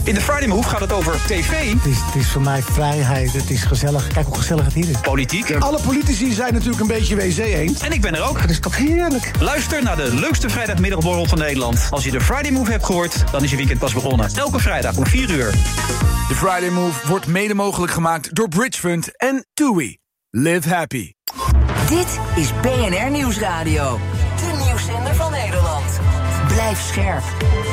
In de Friday Move gaat het over tv. Het is voor mij vrijheid, het is gezellig. Kijk hoe gezellig het hier is. Politiek. Alle politici zijn natuurlijk een beetje WC-eend. En ik ben er ook. Dat is toch heerlijk? Luister naar de leukste vrijdagmiddagborrel van Nederland. Als je de Friday Move hebt gehoord, dan is je weekend pas begonnen. Elke vrijdag om 4 uur. De Friday Move wordt mede mogelijk gemaakt door Bridgefund en TUI. Live happy. Dit is BNR Nieuwsradio. De nieuwszender van Nederland. Blijf scherp.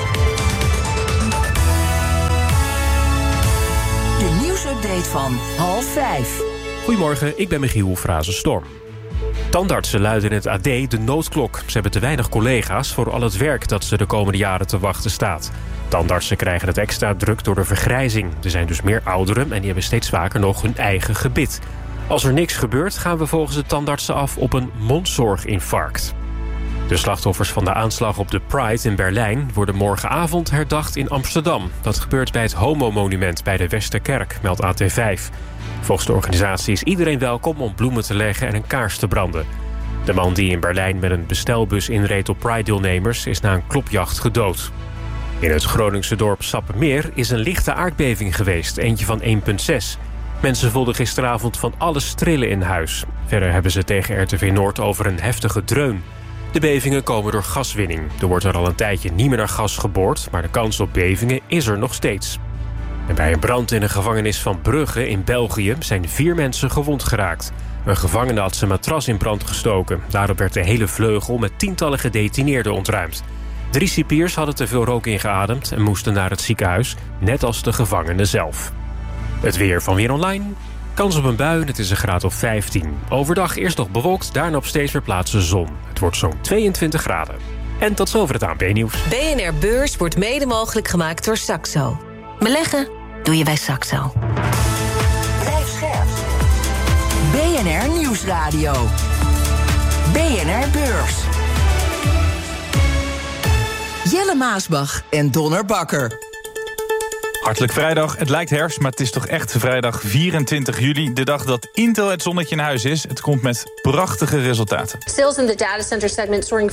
De nieuwsupdate van 4:30. Goedemorgen, ik ben Michiel Frazen-Storm. Tandartsen luiden in het AD de noodklok. Ze hebben te weinig collega's voor al het werk dat ze de komende jaren te wachten staat. Tandartsen krijgen het extra druk door de vergrijzing. Er zijn dus meer ouderen en die hebben steeds vaker nog hun eigen gebit. Als er niks gebeurt, gaan we volgens de tandartsen af op een mondzorginfarct. De slachtoffers van de aanslag op de Pride in Berlijn worden morgenavond herdacht in Amsterdam. Dat gebeurt bij het Homo-monument bij de Westerkerk, meldt AT5. Volgens de organisatie is iedereen welkom om bloemen te leggen en een kaars te branden. De man die in Berlijn met een bestelbus inreed op Pride-deelnemers is na een klopjacht gedood. In het Groningse dorp Sappemeer is een lichte aardbeving geweest, eentje van 1,6. Mensen voelden gisteravond van alles trillen in huis. Verder hebben ze tegen RTV Noord over een heftige dreun. De bevingen komen door gaswinning. Er wordt er al een tijdje niet meer naar gas geboord, maar de kans op bevingen is er nog steeds. En bij een brand in een gevangenis van Brugge in België zijn 4 mensen gewond geraakt. Een gevangene had zijn matras in brand gestoken. Daarop werd de hele vleugel met tientallen gedetineerden ontruimd. 3 cipiers hadden te veel rook ingeademd en moesten naar het ziekenhuis, net als de gevangenen zelf. Het weer van Weer Online. Kans op een bui, het is een graad of 15. Overdag eerst nog bewolkt, daarna op steeds meer plaatsen zon. Het wordt zo'n 22 graden. En tot zover het ANP-nieuws. BNR Beurs wordt mede mogelijk gemaakt door Saxo. Beleggen doe je bij Saxo. Blijf scherp. BNR Nieuwsradio. BNR Beurs. Jelle Maasbach en Donner Bakker. Hartelijk vrijdag. Het lijkt herfst, maar het is toch echt vrijdag 24 juli. De dag dat Intel het zonnetje in huis is. Het komt met prachtige resultaten. Sales in the data center segment soaring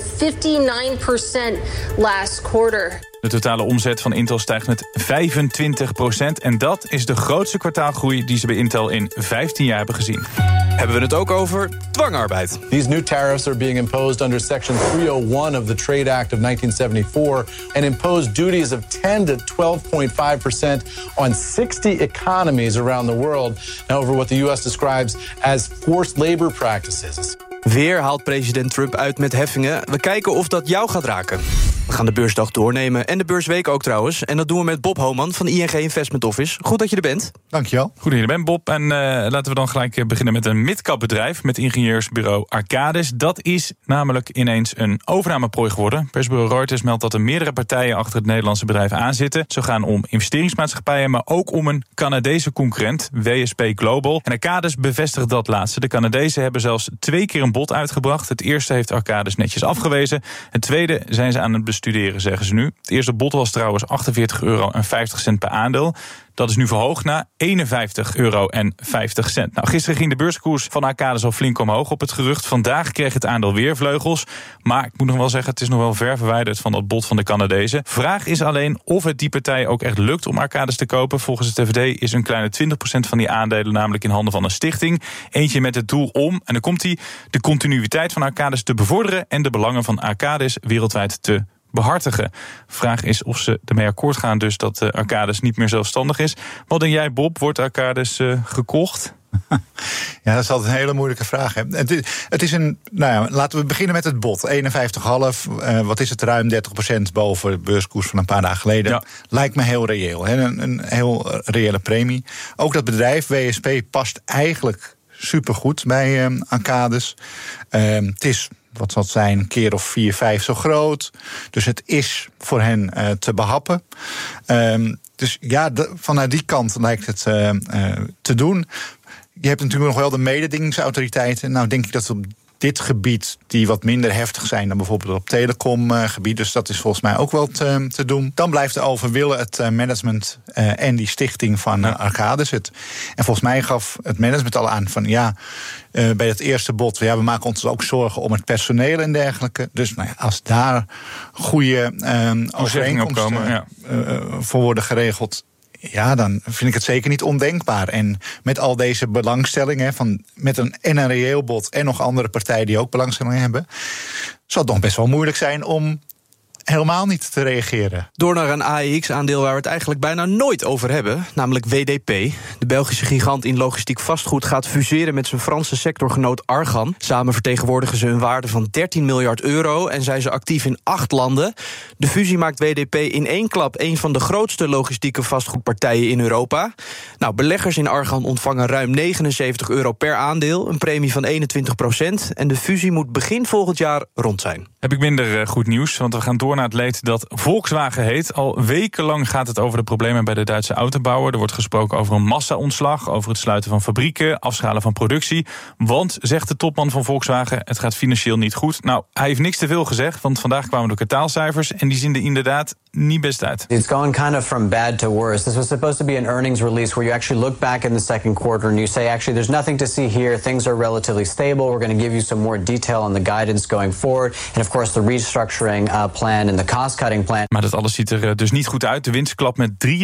59% last quarter. De totale omzet van Intel stijgt met 25%. En dat is de grootste kwartaalgroei die ze bij Intel in 15 jaar hebben gezien. Hebben we het ook over dwangarbeid. These new tariffs are being imposed under Section 301 of the Trade Act of 1974 and impose duties of 10 to 12.5% on 60 economies around the world. Now over what the U.S. describes as forced labor practices. Weer haalt president Trump uit met heffingen. We kijken of dat jou gaat raken. We gaan de beursdag doornemen en de beursweek ook trouwens. En dat doen we met Bob Homan van ING Investment Office. Goed dat je er bent. Dankjewel. Goed dat je er bent, Bob. En laten we dan gelijk beginnen met een midcap bedrijf met ingenieursbureau Arcadis. Dat is namelijk ineens een overnameprooi geworden. Persbureau Reuters meldt dat er meerdere partijen achter het Nederlandse bedrijf aanzitten. Zo gaan om investeringsmaatschappijen, maar ook om een Canadese concurrent, WSP Global. En Arcadis bevestigt dat laatste. De Canadezen hebben zelfs 2 keer een bod uitgebracht. Het eerste heeft Arcadis netjes afgewezen. Het tweede zijn ze aan het bestuderen, zeggen ze nu. Het eerste bod was trouwens €48,50 per aandeel. Dat is nu verhoogd naar €51,50. Nou, gisteren ging de beurskoers van Arcadis al flink omhoog op het gerucht. Vandaag kreeg het aandeel weer vleugels. Maar ik moet nog wel zeggen, het is nog wel ver verwijderd van dat bod van de Canadezen. Vraag is alleen of het die partij ook echt lukt om Arcadis te kopen. Volgens het FD is een kleine 20% van die aandelen namelijk in handen van een stichting. Eentje met het doel om, en dan komt die, de continuïteit van Arcadis te bevorderen en de belangen van Arcadis wereldwijd te behartigen. Vraag is of ze ermee akkoord gaan dus dat Arcadis niet meer zelfstandig is. Wat denk jij, Bob? Wordt Arcadis gekocht? Ja, dat is altijd een hele moeilijke vraag. Hè. Het is een, laten we beginnen met het bod. 51,5, wat is het, ruim 30% boven de beurskoers van een paar dagen geleden. Ja. Lijkt me heel reëel. Hè. Een heel reële premie. Ook dat bedrijf, WSP, past eigenlijk supergoed bij Arcadis. Het is, wat zal het zijn, een keer of 4, 5 zo groot. Dus het is voor hen te behappen. Dus ja, vanuit die kant lijkt het te doen. Je hebt natuurlijk nog wel de mededingingsautoriteiten. Nou, denk ik dat we op dit gebied die wat minder heftig zijn dan bijvoorbeeld op telecomgebied. Dus dat is volgens mij ook wel te doen. Dan blijft er over, willen het management en die stichting van Arcadis het. En volgens mij gaf het management al aan van bij het eerste bod, we maken ons ook zorgen om het personeel en dergelijke. Dus als daar goede overeenkomsten voor worden geregeld, dan vind ik het zeker niet ondenkbaar. En met al deze belangstellingen, met een reëel bod en nog andere partijen die ook belangstelling hebben, zal het nog best wel moeilijk zijn om helemaal niet te reageren. Door naar een AEX-aandeel waar we het eigenlijk bijna nooit over hebben, namelijk WDP. De Belgische gigant in logistiek vastgoed gaat fuseren met zijn Franse sectorgenoot Argan. Samen vertegenwoordigen ze een waarde van 13 miljard euro en zijn ze actief in 8 landen. De fusie maakt WDP in één klap een van de grootste logistieke vastgoedpartijen in Europa. Beleggers in Argan ontvangen ruim 79 euro per aandeel, een premie van 21%. En de fusie moet begin volgend jaar rond zijn. Heb ik minder goed nieuws, want we gaan door naar het leed dat Volkswagen heet. Al wekenlang gaat het over de problemen bij de Duitse autobouwer. Er wordt gesproken over een massa-ontslag, over het sluiten van fabrieken, afschalen van productie. Want, zegt de topman van Volkswagen, het gaat financieel niet goed. Hij heeft niks te veel gezegd, want vandaag kwamen de kwartaalcijfers en die zien er inderdaad niet best uit. It's gone kind of from bad to worse. This was supposed to be an earnings release where you actually look back in the second quarter and you say, actually, there's nothing to see here. Things are relatively stable. We're going to give you some more detail on the guidance going forward. And of course, the restructuring plan and the cost-cutting plan. Maar dat alles ziet er dus niet goed uit. De winst klapt met 33%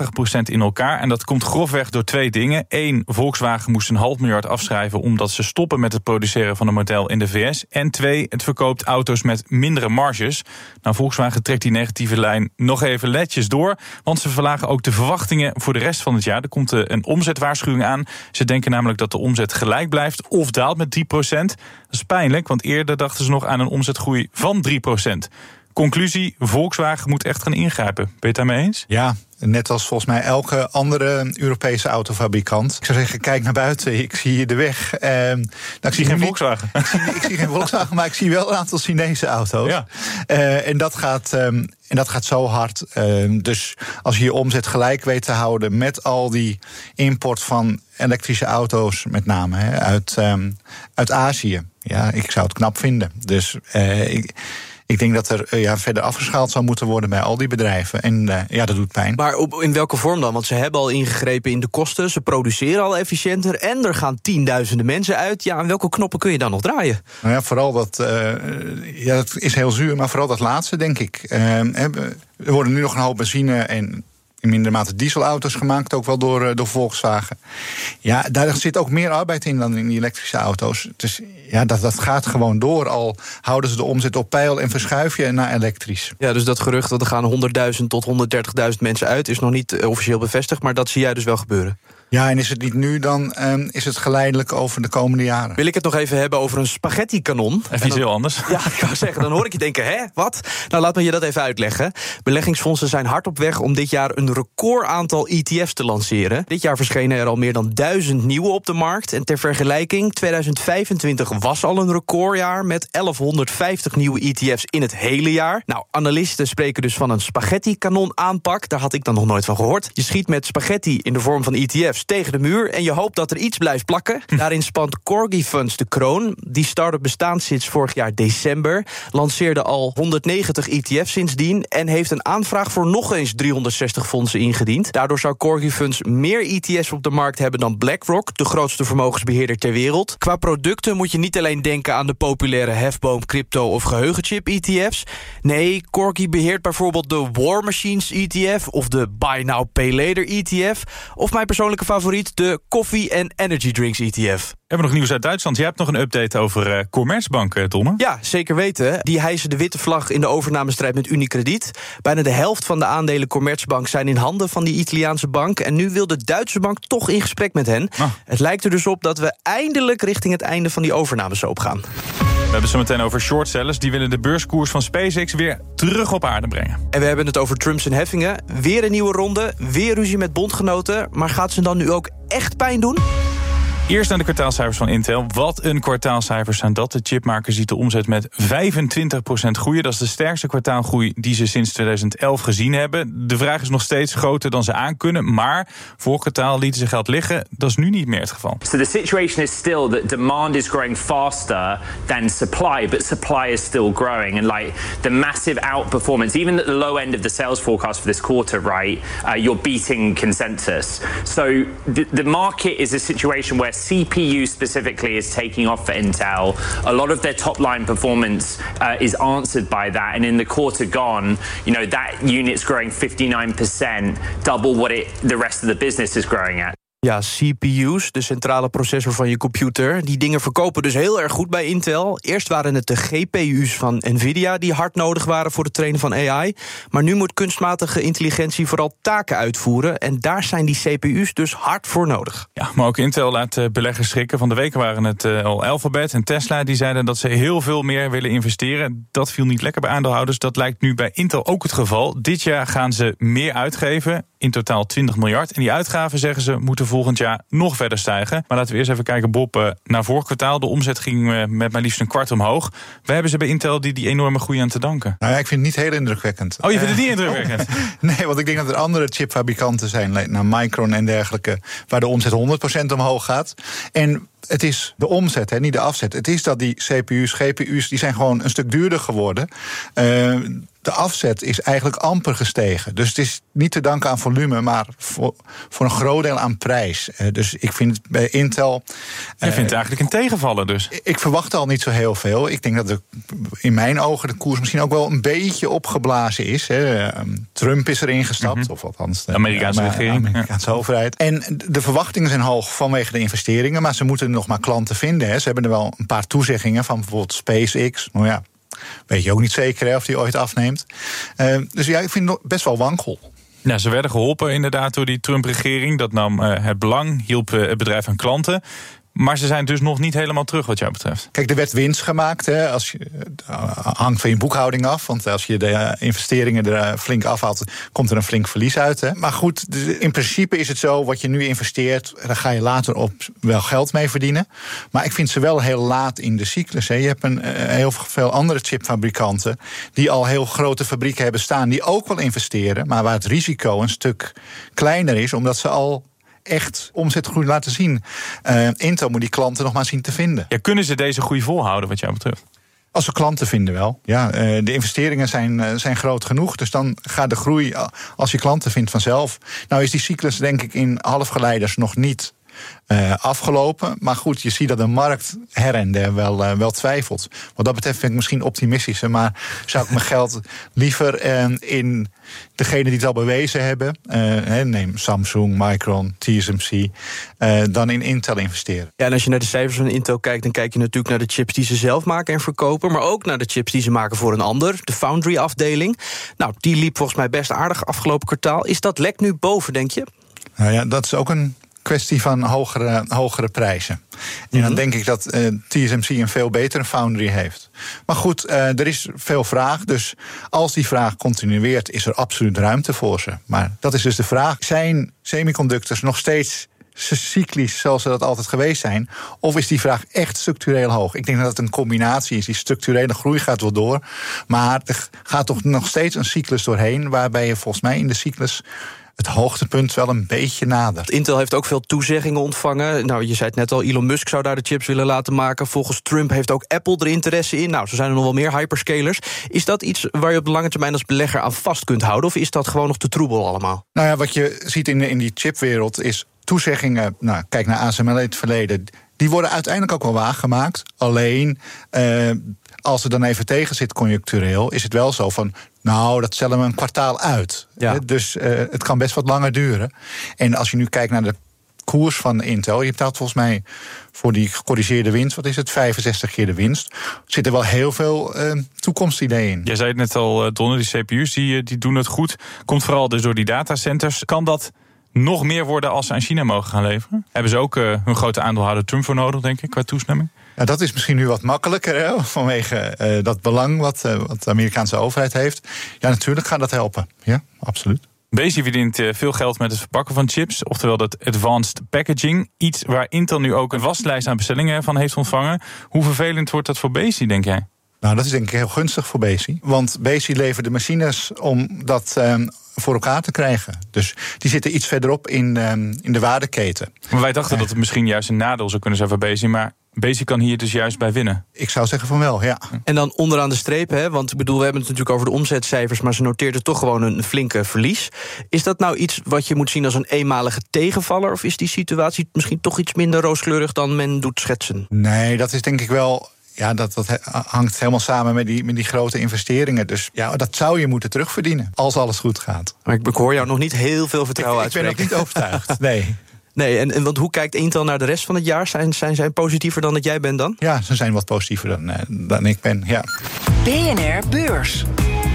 in elkaar. En dat komt grofweg door 2 dingen. 1, Volkswagen moest $500 miljoen afschrijven omdat ze stoppen met het produceren van een model in de VS. En 2, het verkoopt auto's met mindere marges. Volkswagen trekt die negatieve lijn nog even netjes door, want ze verlagen ook de verwachtingen voor de rest van het jaar. Er komt een omzetwaarschuwing aan. Ze denken namelijk dat de omzet gelijk blijft of daalt met 3%. Dat is pijnlijk, want eerder dachten ze nog aan een omzetgroei van 3%. Conclusie, Volkswagen moet echt gaan ingrijpen. Ben je het daarmee eens? Ja, net als volgens mij elke andere Europese autofabrikant. Ik zou zeggen, kijk naar buiten, ik zie hier de weg. Ik zie geen Volkswagen. Ik zie geen Volkswagen, maar ik zie wel een aantal Chinese auto's. Ja. En dat gaat zo hard. Dus als je je omzet gelijk weet te houden met al die import van elektrische auto's, met name uit Azië. Ja, ik zou het knap vinden. Dus ik denk dat er verder afgeschaald zou moeten worden bij al die bedrijven. En dat doet pijn. Maar in welke vorm dan? Want ze hebben al ingegrepen in de kosten. Ze produceren al efficiënter. En er gaan tienduizenden mensen uit. Ja, aan welke knoppen kun je dan nog draaien? Vooral dat is heel zuur. Maar vooral dat laatste, denk ik. Er worden nu nog een hoop benzine en in mindere mate dieselauto's gemaakt, ook wel door Volkswagen. Ja, daar zit ook meer arbeid in dan in die elektrische auto's. Dus dat gaat gewoon door. Al houden ze de omzet op peil en verschuif je naar elektrisch. Ja, dus dat gerucht dat er gaan 100.000 tot 130.000 mensen uit is nog niet officieel bevestigd, maar dat zie jij dus wel gebeuren. Ja, en is het niet nu, dan is het geleidelijk over de komende jaren. Wil ik het nog even hebben over een spaghetti-kanon? Even iets heel anders. Ja, ik wou zeggen, dan hoor ik je denken, wat? Laat me je dat even uitleggen. Beleggingsfondsen zijn hard op weg om dit jaar een record aantal ETF's te lanceren. Dit jaar verschenen er al meer dan 1000 nieuwe op de markt. En ter vergelijking, 2025 was al een recordjaar met 1150 nieuwe ETF's in het hele jaar. Analisten spreken dus van een spaghetti-kanon aanpak. Daar had ik dan nog nooit van gehoord. Je schiet met spaghetti in de vorm van ETF's tegen de muur en je hoopt dat er iets blijft plakken. Daarin spant Corgi Funds de kroon. Die start-up bestaat sinds vorig jaar december, lanceerde al 190 ETF's sindsdien en heeft een aanvraag voor nog eens 360 fondsen ingediend. Daardoor zou Corgi Funds meer ETF's op de markt hebben dan BlackRock, de grootste vermogensbeheerder ter wereld. Qua producten moet je niet alleen denken aan de populaire hefboom, crypto of geheugenchip ETF's. Nee, Corgi beheert bijvoorbeeld de War Machines ETF of de Buy Now Pay Later ETF of mijn persoonlijke favoriet, de Coffee en Energy Drinks ETF. We hebben nog nieuws uit Duitsland. Jij hebt nog een update over Commerzbank, Donne. Ja, zeker weten. Die hijsen de witte vlag in de overnamestrijd met Unicredit. Bijna de helft van de aandelen Commerzbank zijn in handen van die Italiaanse bank. En nu wil de Duitse bank toch in gesprek met hen. Het lijkt er dus op dat we eindelijk richting het einde van die overnamesoop gaan. We hebben het zo meteen over shortsellers. Die willen de beurskoers van SpaceX weer terug op aarde brengen. En we hebben het over Trumps en heffingen. Weer een nieuwe ronde, weer ruzie met bondgenoten. Maar gaat ze dan nu ook echt pijn doen? Eerst naar de kwartaalcijfers van Intel. Wat een kwartaalcijfers zijn dat. De chipmaker ziet de omzet met 25% groeien. Dat is de sterkste kwartaalgroei die ze sinds 2011 gezien hebben. De vraag is nog steeds groter dan ze aankunnen. Maar vorig kwartaal lieten ze geld liggen. Dat is nu niet meer het geval. So the situation is still that demand is growing faster than supply, but supply is still growing. And like the massive outperformance, even at the low end of the sales forecast for this quarter, right, you're beating consensus. So the market is a situation where CPU specifically is taking off for Intel. A lot of their top line performance is answered by that. And in the quarter gone, you know, that unit's growing 59%, double what the rest of the business is growing at. Ja, CPU's, de centrale processor van je computer. Die dingen verkopen dus heel erg goed bij Intel. Eerst waren het de GPU's van Nvidia die hard nodig waren voor het trainen van AI. Maar nu moet kunstmatige intelligentie vooral taken uitvoeren. En daar zijn die CPU's dus hard voor nodig. Ja, maar ook Intel laat beleggers schrikken. Van de week waren het al Alphabet en Tesla. Die zeiden dat ze heel veel meer willen investeren. Dat viel niet lekker bij aandeelhouders. Dat lijkt nu bij Intel ook het geval. Dit jaar gaan ze meer uitgeven. In totaal 20 miljard. En die uitgaven, zeggen ze, moeten volgend jaar nog verder stijgen. Maar laten we eerst even kijken, Bob, naar vorig kwartaal. De omzet ging met maar liefst een kwart omhoog. Waar hebben ze bij Intel die enorme groei aan te danken? Nou ja, ik vind het niet heel indrukwekkend. Oh, je vindt het niet indrukwekkend? Nee, want ik denk dat er andere chipfabrikanten zijn, nou Micron en dergelijke, waar de omzet 100% omhoog gaat. En het is de omzet, hè, niet de afzet. Het is dat die CPU's, GPU's, die zijn gewoon een stuk duurder geworden. De afzet is eigenlijk amper gestegen. Dus het is niet te danken aan volume, maar voor een groot deel aan prijs. Dus ik vind het bij Intel... Je vindt het eigenlijk een tegenvaller dus? Ik verwacht al niet zo heel veel. Ik denk dat in mijn ogen de koers misschien ook wel een beetje opgeblazen is. Hè. Trump is erin gestapt, of althans de Amerikaanse regering. Amerikaanse overheid. En de verwachtingen zijn hoog vanwege de investeringen, maar ze moeten nog maar klanten vinden. Hè. Ze hebben er wel een paar toezeggingen van bijvoorbeeld SpaceX. Nou ja, weet je ook niet zeker hè, of die ooit afneemt. Dus ja, ik vind het best wel wankel. Ja, ze werden geholpen inderdaad door die Trump-regering. Dat nam het belang, hielp het bedrijf aan klanten. Maar ze zijn dus nog niet helemaal terug wat jou betreft. Kijk, er werd winst gemaakt. Hè, hangt van je boekhouding af. Want als je de investeringen er flink afhaalt, komt er een flink verlies uit. Hè. Maar goed, in principe is het zo, wat je nu investeert, daar ga je later op wel geld mee verdienen. Maar ik vind ze wel heel laat in de cyclus. Hè. Je hebt heel veel andere chipfabrikanten die al heel grote fabrieken hebben staan, die ook wel investeren, maar waar het risico een stuk kleiner is, omdat ze al echt omzetgroei laten zien. Intel moet die klanten nog maar zien te vinden. Ja, kunnen ze deze groei volhouden wat jou betreft? Als we klanten vinden wel. Ja, de investeringen zijn groot genoeg. Dus dan gaat de groei, als je klanten vindt, vanzelf. Nou is die cyclus denk ik in halfgeleiders nog niet afgelopen. Maar goed, je ziet dat de markt her en der wel twijfelt. Wat dat betreft vind ik misschien optimistischer, maar zou ik mijn geld liever in degene die het al bewezen hebben, neem Samsung, Micron, TSMC, dan in Intel investeren. Ja, en als je naar de cijfers van Intel kijkt, dan kijk je natuurlijk naar de chips die ze zelf maken en verkopen, maar ook naar de chips die ze maken voor een ander, de foundry-afdeling. Nou, die liep volgens mij best aardig afgelopen kwartaal. Is dat lek nu boven, denk je? Nou ja, dat is ook een kwestie van hogere prijzen. En dan denk ik dat TSMC een veel betere foundry heeft. Maar goed, er is veel vraag. Dus als die vraag continueert, is er absoluut ruimte voor ze. Maar dat is dus de vraag. Zijn semiconductors nog steeds cyclisch zoals ze dat altijd geweest zijn? Of is die vraag echt structureel hoog? Ik denk dat het een combinatie is. Die structurele groei gaat wel door. Maar er gaat toch nog steeds een cyclus doorheen, waarbij je volgens mij in de cyclus het hoogtepunt wel een beetje nadert. Intel heeft ook veel toezeggingen ontvangen. Nou, je zei het net al, Elon Musk zou daar de chips willen laten maken. Volgens Trump heeft ook Apple er interesse in. Nou, zo zijn er nog wel meer hyperscalers. Is dat iets waar je op de lange termijn als belegger aan vast kunt houden? Of is dat gewoon nog te troebel allemaal? Nou ja, wat je ziet in die chipwereld is toezeggingen. Nou, kijk naar ASML in het verleden. Die worden uiteindelijk ook wel waargemaakt. Alleen, als het dan even tegen zit conjunctureel, is het wel zo van, nou, dat stellen we een kwartaal uit. Ja. Dus het kan best wat langer duren. En als je nu kijkt naar de koers van Intel, je betaalt volgens mij voor die gecorrigeerde winst, wat is het, 65 keer de winst, zit er wel heel veel toekomstideeën in. Jij zei het net al, Donner, die CPU's die doen het goed. Komt vooral dus door die datacenters. Kan dat nog meer worden als ze aan China mogen gaan leveren? Hebben ze ook hun grote aandeelhouder Trump voor nodig, denk ik, qua toestemming? Ja, dat is misschien nu wat makkelijker, hè, vanwege dat belang wat de Amerikaanse overheid heeft. Ja, natuurlijk gaat dat helpen. Ja, absoluut. Besi verdient veel geld met het verpakken van chips, oftewel dat advanced packaging. Iets waar Intel nu ook een waslijst aan bestellingen van heeft ontvangen. Hoe vervelend wordt dat voor Besi, denk jij? Nou, dat is denk ik heel gunstig voor Besi. Want Besi levert de machines om dat voor elkaar te krijgen. Dus die zitten iets verderop in de waardeketen. Maar wij dachten dat het misschien juist een nadeel zou kunnen zijn voor Besi, maar Besi kan hier dus juist bij winnen. Ik zou zeggen van wel, ja. En dan onderaan de streep, hè, want ik bedoel, we hebben het natuurlijk over de omzetcijfers, maar ze noteerden toch gewoon een flinke verlies. Is dat nou iets wat je moet zien als een eenmalige tegenvaller, of is die situatie misschien toch iets minder rooskleurig dan men doet schetsen? Nee, dat is denk ik wel. Ja, dat hangt helemaal samen met die grote investeringen. Dus ja, dat zou je moeten terugverdienen, als alles goed gaat. Maar ik hoor jou nog niet heel veel vertrouwen uitspreken. Ik ben ook niet overtuigd, nee. Nee, en want hoe kijkt Intel naar de rest van het jaar? Zijn zij positiever dan dat jij bent dan? Ja, ze zijn wat positiever dan ik ben, ja. BNR Beurs.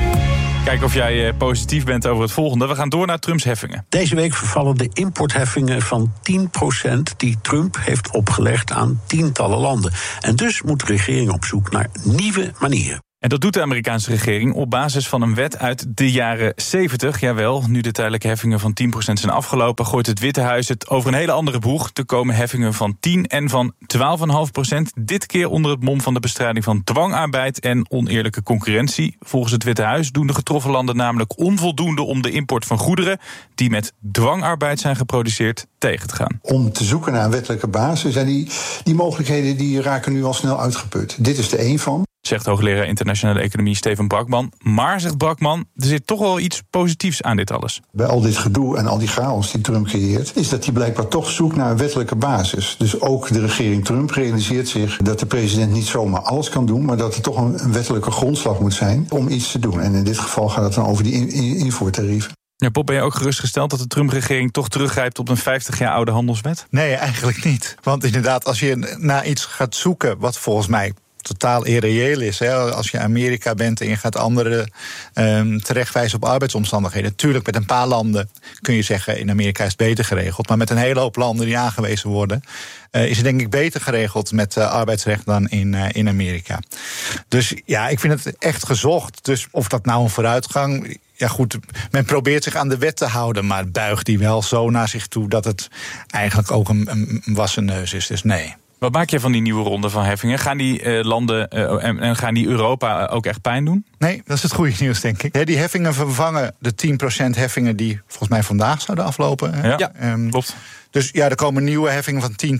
Kijken of jij positief bent over het volgende. We gaan door naar Trumps heffingen. Deze week vervallen de importheffingen van 10% die Trump heeft opgelegd aan tientallen landen. En dus moet de regering op zoek naar nieuwe manieren. En dat doet de Amerikaanse regering op basis van een wet uit de jaren 70. Jawel, nu de tijdelijke heffingen van 10% zijn afgelopen, gooit het Witte Huis het over een hele andere boeg. Er komen heffingen van 10 en van 12,5%. Dit keer onder het mom van de bestrijding van dwangarbeid en oneerlijke concurrentie. Volgens het Witte Huis doen de getroffen landen namelijk onvoldoende om de import van goederen die met dwangarbeid zijn geproduceerd tegen te gaan. Om te zoeken naar een wettelijke basis en die mogelijkheden die raken nu al snel uitgeput. Dit is er één van. Zegt hoogleraar internationale economie Steven Brakman. Maar, zegt Brakman, er zit toch wel iets positiefs aan dit alles. Bij al dit gedoe en al die chaos die Trump creëert, is dat hij blijkbaar toch zoekt naar een wettelijke basis. Dus ook de regering Trump realiseert zich dat de president niet zomaar alles kan doen, maar dat er toch een wettelijke grondslag moet zijn om iets te doen. En in dit geval gaat het dan over die invoertarieven. Ja, Bob, ben je ook gerustgesteld dat de Trump-regering toch teruggrijpt op een 50 jaar oude handelswet? Nee, eigenlijk niet. Want inderdaad, als je naar iets gaat zoeken wat volgens mij totaal irreëel is. Hè? Als je Amerika bent en je gaat anderen terechtwijzen op arbeidsomstandigheden. Tuurlijk, met een paar landen kun je zeggen, in Amerika is het beter geregeld. Maar met een hele hoop landen die aangewezen worden, is het denk ik beter geregeld met arbeidsrecht dan in Amerika. Dus ja, ik vind het echt gezocht. Dus of dat nou een vooruitgang. Ja goed, men probeert zich aan de wet te houden, maar buigt die wel zo naar zich toe dat het eigenlijk ook een wassen neus is. Dus nee. Wat maak je van die nieuwe ronde van heffingen? Gaan die landen en gaan die Europa ook echt pijn doen? Nee, dat is het goede nieuws, denk ik. Die heffingen vervangen de 10% heffingen die volgens mij vandaag zouden aflopen. Ja, klopt. Dus ja, er komen nieuwe heffingen van 10,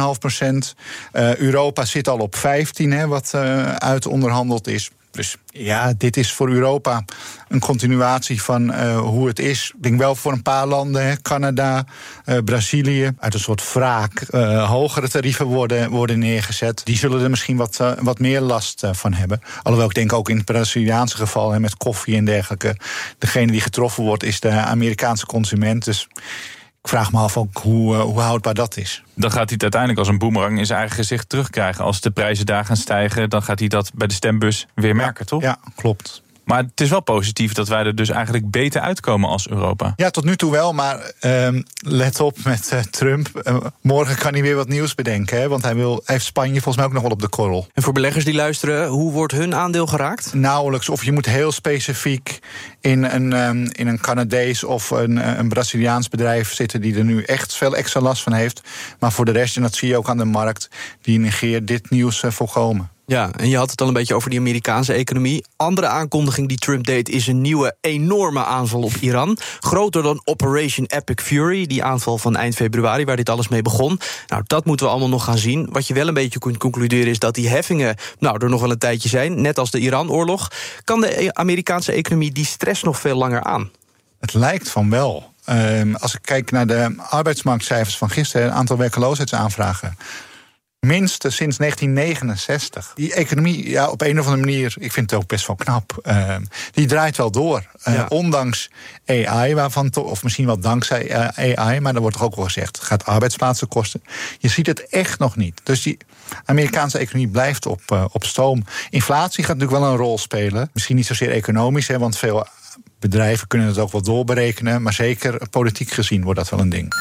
12,5%. Europa zit al op 15, wat uit onderhandeld is. Dus ja, dit is voor Europa een continuatie van hoe het is. Ik denk wel voor een paar landen, Canada, Brazilië, uit een soort wraak hogere tarieven worden neergezet. Die zullen er misschien wat meer last van hebben. Alhoewel ik denk ook in het Braziliaanse geval, met koffie en dergelijke, degene die getroffen wordt is de Amerikaanse consument. Dus ik vraag me af ook hoe houdbaar dat is. Dan gaat hij het uiteindelijk als een boemerang in zijn eigen gezicht terugkrijgen. Als de prijzen daar gaan stijgen, dan gaat hij dat bij de stembus weer merken, toch? Ja, klopt. Maar het is wel positief dat wij er dus eigenlijk beter uitkomen als Europa. Ja, tot nu toe wel, maar let op met Trump. Morgen kan hij weer wat nieuws bedenken, hè, want hij heeft Spanje volgens mij ook nog wel op de korrel. En voor beleggers die luisteren, hoe wordt hun aandeel geraakt? Nauwelijks, of je moet heel specifiek in een Canadees of een Braziliaans bedrijf zitten die er nu echt veel extra last van heeft. Maar voor de rest, en dat zie je ook aan de markt, die negeert dit nieuws volkomen. Ja, en je had het al een beetje over die Amerikaanse economie. Andere aankondiging die Trump deed is een nieuwe enorme aanval op Iran. Groter dan Operation Epic Fury, die aanval van eind februari waar dit alles mee begon. Nou, dat moeten we allemaal nog gaan zien. Wat je wel een beetje kunt concluderen is dat die heffingen er nog wel een tijdje zijn, net als de Iran-oorlog. Kan de Amerikaanse economie die stress nog veel langer aan? Het lijkt van wel. Als ik kijk naar de arbeidsmarktcijfers van gisteren, een aantal werkloosheidsaanvragen, minste sinds 1969. Die economie, op een of andere manier, ik vind het ook best wel knap, die draait wel door. Ondanks AI, of misschien wel dankzij AI, maar er wordt toch ook wel gezegd, het gaat arbeidsplaatsen kosten. Je ziet het echt nog niet. Dus die Amerikaanse economie blijft op stoom. Inflatie gaat natuurlijk wel een rol spelen. Misschien niet zozeer economisch, want veel bedrijven kunnen het ook wel doorberekenen, maar zeker politiek gezien wordt dat wel een ding.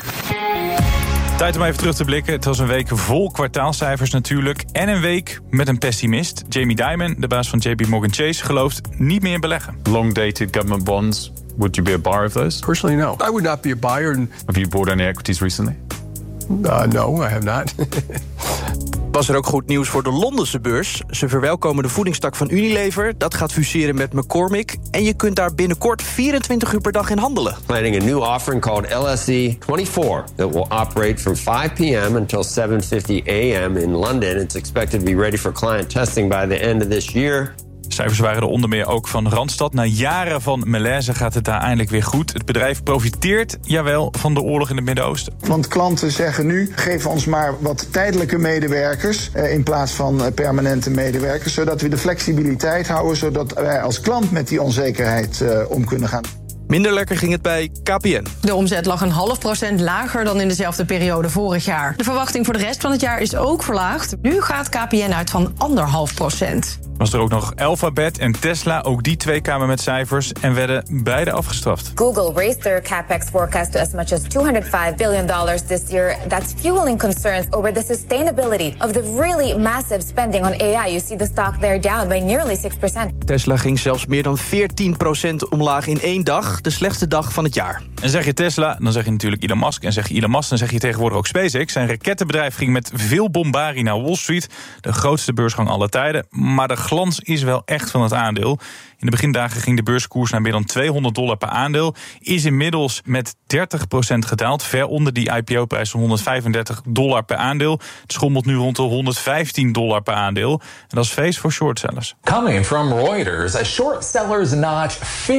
Tijd om even terug te blikken. Het was een week vol kwartaalcijfers natuurlijk. En een week met een pessimist. Jamie Dimon, de baas van JP Morgan Chase, gelooft niet meer in beleggen. Long-dated government bonds Would you be a buyer of those? Personally, no. I would not be a buyer. Have you bought any equities recently? No, I have not. Was er ook goed nieuws voor de Londense beurs. Ze verwelkomen de voedingstak van Unilever. Dat gaat fuseren met McCormick. En je kunt daar binnenkort 24 uur per dag in handelen. Planning a new offering called LSE 24 that will operate from 5 p.m. until 7:50 a.m. in London. It's expected to be ready for client testing by the end of this year. Cijfers waren er onder meer ook van Randstad. Na jaren van malaise gaat het daar eindelijk weer goed. Het bedrijf profiteert, jawel, van de oorlog in het Midden-Oosten. Want klanten zeggen nu, geef ons maar wat tijdelijke medewerkers in plaats van permanente medewerkers, zodat we de flexibiliteit houden, zodat wij als klant met die onzekerheid om kunnen gaan. Minder lekker ging het bij KPN. De omzet lag 0,5% lager dan in dezelfde periode vorig jaar. De verwachting voor de rest van het jaar is ook verlaagd. Nu gaat KPN uit van 1,5%. Was er ook nog Alphabet en Tesla, ook die twee kwamen met cijfers en werden beide afgestraft. Google raised their capex forecast to as much as $205 billion this year. That's fueling concerns over the sustainability of the really massive spending on AI. You see the stock there down by nearly 6%. Tesla ging zelfs meer dan 14% omlaag in 1 dag. De slechtste dag van het jaar. En zeg je Tesla, dan zeg je natuurlijk Elon Musk. En zeg je Elon Musk, dan zeg je tegenwoordig ook SpaceX. Zijn rakettenbedrijf ging met veel bombarie naar Wall Street. De grootste beursgang aller tijden. Maar de glans is wel echt van het aandeel. In de begindagen ging de beurskoers naar meer dan $200 per aandeel. Is inmiddels met 30% gedaald. Ver onder die IPO-prijs van $135 per aandeel. Het schommelt nu rond de $115 per aandeel. En dat is feest voor shortsellers. Coming from Reuters, shortsellers notch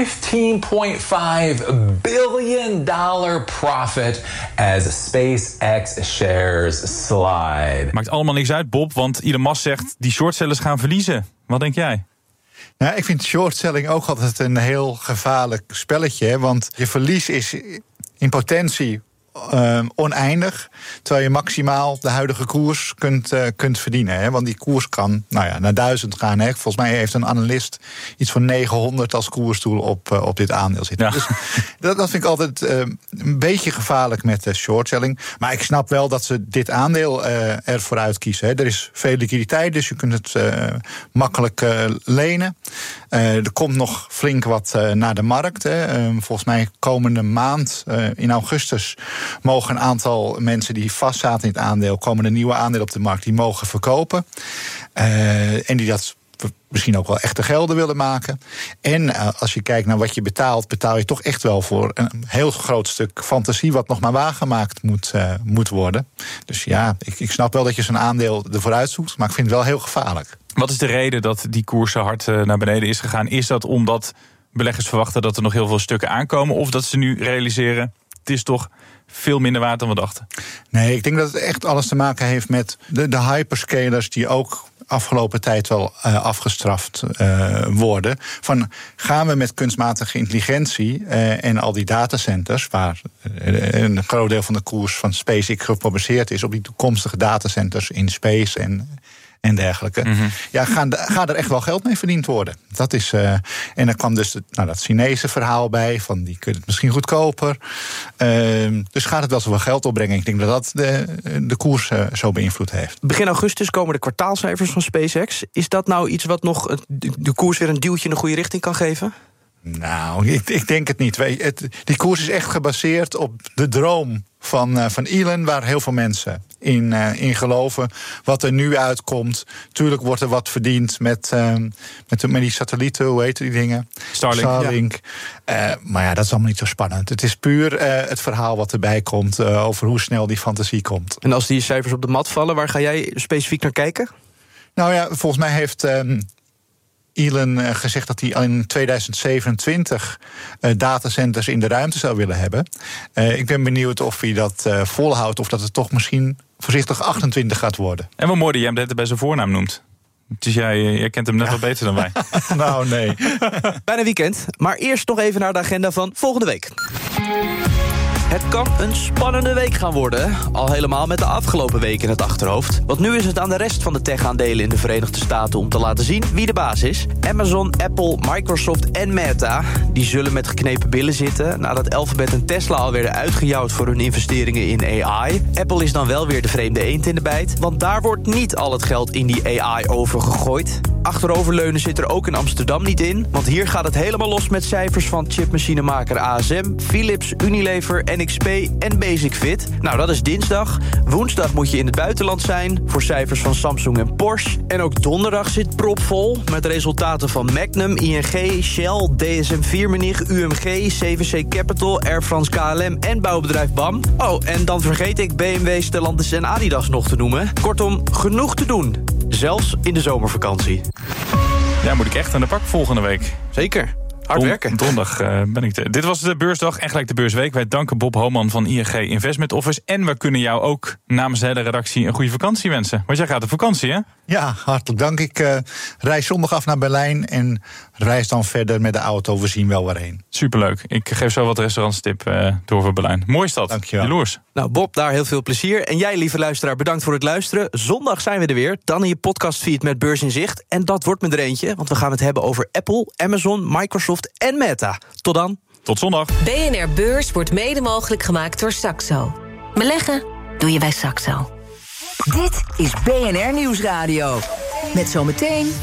$15.5 billion profit as SpaceX shares slide. Maakt allemaal niks uit, Bob, want Elon Musk zegt die shortsellers gaan verliezen. Wat denk jij? Nou, ik vind shortselling ook altijd een heel gevaarlijk spelletje. Hè? Want je verlies is in potentie oneindig, terwijl je maximaal de huidige koers kunt verdienen. Hè? Want die koers kan naar 1000 gaan. Hè? Volgens mij heeft een analist iets van 900 als koersdoel op dit aandeel zitten. Ja. Dus dat vind ik altijd een beetje gevaarlijk met shortselling. Maar ik snap wel dat ze dit aandeel ervoor uitkiezen. Hè? Er is veel liquiditeit, dus je kunt het makkelijk lenen. Er komt nog flink wat naar de markt. Hè? Volgens mij komende maand, in augustus, mogen een aantal mensen die vastzaten in het aandeel, komen er nieuwe aandelen op de markt, die mogen verkopen. En die dat misschien ook wel echte gelden willen maken. En als je kijkt naar wat je betaalt, betaal je toch echt wel voor een heel groot stuk fantasie wat nog maar waargemaakt moet worden. Dus ja, ik snap wel dat je zo'n aandeel ervoor uitzoekt, maar ik vind het wel heel gevaarlijk. Wat is de reden dat die koers zo hard naar beneden is gegaan? Is dat omdat beleggers verwachten dat er nog heel veel stukken aankomen, of dat ze nu realiseren, het is toch veel minder waard dan we dachten? Nee, ik denk dat het echt alles te maken heeft met de hyperscalers die ook afgelopen tijd wel afgestraft worden. Van, gaan we met kunstmatige intelligentie en al die datacenters, waar een groot deel van de koers van SpaceX gebaseerd is op die toekomstige datacenters in space en dergelijke. Mm-hmm. Ja, gaat er echt wel geld mee verdiend worden. Dat is, en dan kwam dus dat Chinese verhaal bij, van die kunnen het misschien goedkoper. Dus gaat het wel zoveel geld opbrengen. Ik denk dat de koers zo beïnvloed heeft. Begin augustus komen de kwartaalcijfers van SpaceX. Is dat nou iets wat nog de koers weer een duwtje in de goede richting kan geven? Nou, ik denk het niet. Die koers is echt gebaseerd op de droom van Elon, waar heel veel mensen in geloven. Wat er nu uitkomt. Tuurlijk wordt er wat verdiend met die satellieten, hoe heet die dingen? Starlink. Ja. Maar ja, dat is allemaal niet zo spannend. Het is puur het verhaal wat erbij komt over hoe snel die fantasie komt. En als die cijfers op de mat vallen, waar ga jij specifiek naar kijken? Nou ja, volgens mij heeft Elon gezegd dat hij al in 2027 datacenters in de ruimte zou willen hebben. Ik ben benieuwd of hij dat volhoudt, of dat het toch misschien voorzichtig 28 gaat worden. En wat mooi dat jij hem net bij zijn voornaam noemt. Dus jij kent hem net wat beter dan wij. Nou, nee. Bijna weekend, maar eerst nog even naar de agenda van volgende week. Het kan een spannende week gaan worden. Al helemaal met de afgelopen week in het achterhoofd. Want nu is het aan de rest van de tech-aandelen in de Verenigde Staten om te laten zien wie de baas is. Amazon, Apple, Microsoft en Meta, die zullen met geknepen billen zitten nadat Alphabet en Tesla al werden uitgejouwd voor hun investeringen in AI. Apple is dan wel weer de vreemde eend in de bijt, want daar wordt niet al het geld in die AI overgegooid. achteroverleunen zit er ook in Amsterdam niet in. Want hier gaat het helemaal los met cijfers van chipmachinemaker ASM, Philips, Unilever, NXP en Basic-Fit. Nou, dat is dinsdag. Woensdag moet je in het buitenland zijn voor cijfers van Samsung en Porsche. En ook donderdag zit propvol met resultaten van Magnum, ING, Shell, DSM Firmenich, UMG, CVC Capital, Air France KLM en bouwbedrijf BAM. Oh, en dan vergeet ik BMW, Stellantis en Adidas nog te noemen. Kortom, genoeg te doen. Zelfs in de zomervakantie. Ja, moet ik echt aan de pak volgende week. Zeker. Hard werken. Donderdag ben ik Dit was de beursdag en gelijk de beursweek. Wij danken Bob Homan van ING Investment Office. En we kunnen jou ook namens de hele redactie een goede vakantie wensen. Want jij gaat op vakantie, hè? Ja, hartelijk dank. Ik reis zondag af naar Berlijn en reis dan verder met de auto. We zien wel waarheen. Superleuk. Ik geef zo wat restaurantstip door voor Berlijn. Mooie stad. Dankjewel. Jaloers. Nou, Bob, daar heel veel plezier. En jij, lieve luisteraar, bedankt voor het luisteren. Zondag zijn we er weer. Dan in je podcastfeed met Beurs in Zicht. En dat wordt me er eentje, want we gaan het hebben over Apple, Amazon, Microsoft en Meta. Tot dan. Tot zondag. BNR Beurs wordt mede mogelijk gemaakt door Saxo. Beleggen doe je bij Saxo. Dit is BNR Nieuwsradio. Met zometeen